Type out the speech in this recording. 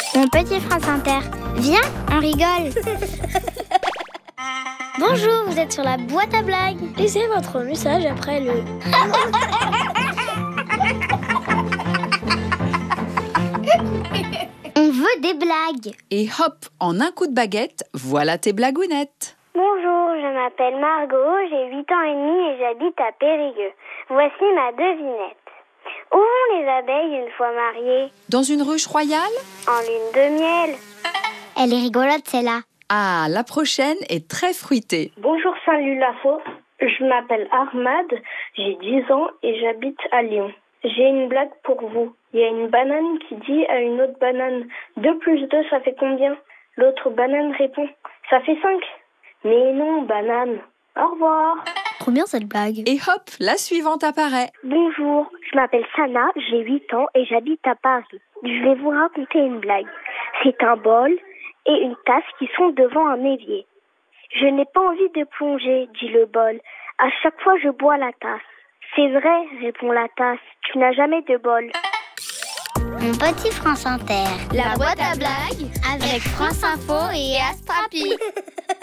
Mon petit France Inter, viens, on rigole. Bonjour, vous êtes sur la boîte à blagues. Laissez votre message après le... On veut des blagues. Et hop, en un coup de baguette, voilà tes blagounettes. Bonjour, je m'appelle Margot, j'ai 8 ans et demi et j'habite à Périgueux. Voici ma devinette. Où vont les abeilles une fois mariées? Dans une ruche royale? En lune de miel. Elle est rigolote, celle-là. Ah, la prochaine est très fruitée. Bonjour Saint-Lulafo, je m'appelle Ahmad, j'ai 10 ans et j'habite à Lyon. J'ai une blague pour vous. Il y a une banane qui dit à une autre banane « 2 plus 2, ça fait combien ?» L'autre banane répond « Ça fait 5. » Mais non, banane. Au revoir. Trop bien cette blague. Et hop, la suivante apparaît. Bonjour, je m'appelle Sana, j'ai 8 ans et j'habite à Paris. Je vais vous raconter une blague. C'est un bol et une tasse qui sont devant un évier. Je n'ai pas envie de plonger, dit le bol. À chaque fois, je bois la tasse. C'est vrai, répond la tasse. Tu n'as jamais de bol. Mon petit France Inter. La boîte à blagues Avec France Info et Astrapi.